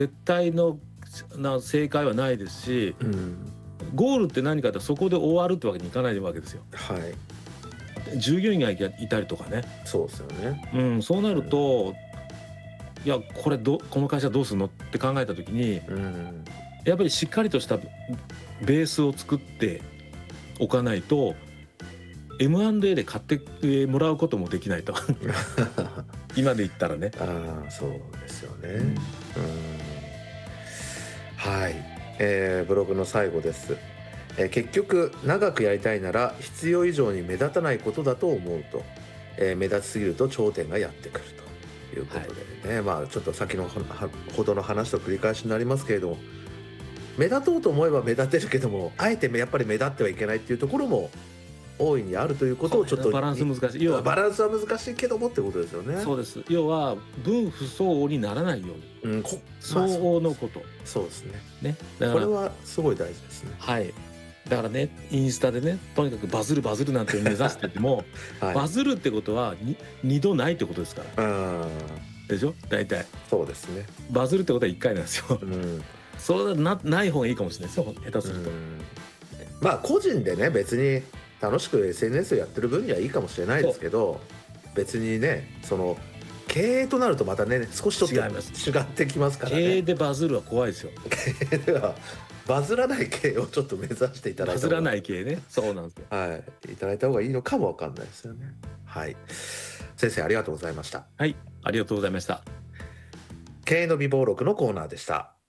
絶対の正解はないですし、ゴールって何かってそこで終わるってわけにいかないわけですよ。 はい。 従業員がいたりとかね、 そうですよね。 そうなると、いやこの会社どうするのって考えた時に、やっぱりしっかりとしたベースを作っておかないと M&A で買ってもらうこともできないと今で言ったらね。 そうですよね。はい、ブログの最後です。結局長くやりたいなら必要以上に目立たないことだと思うと、目立ちすぎると頂点がやってくるということでね、ちょっと先のほどの話と繰り返しになりますけれども、目立とうと思えば目立てるけども、あえてやっぱり目立ってはいけないっていうところも大いにあるということをちょっとバランス難しい。要はバランスは難しいけどもってことですよね。 そうです。要は分不相応にならないように、相応のこと、 そうですね。 だからこれはすごい大事ですね。 はい。だからね、インスタでね、とにかくバズるなんて目指してても、バズるってことは2度ないってことですから。でしょ、大体。 そうですね。 バズるってことは1回なんですよ。それはない方がいいかもしれないですよ、下手すると。 個人でね、別に楽しく SNS をやってる分にはいいかもしれないですけど、別にね、その経営となるとまたね、少しちょっと違ってきますからね。 経営でバズるは怖いですよ。 経営ではバズらない経営をちょっと目指していただいた方が、 バズらない経営ね。そうなんですよ。 いただいた方がいいのかもわかんないですよね。はい。先生ありがとうございました。 はい、ありがとうございました。 経営の美貌録のコーナーでした。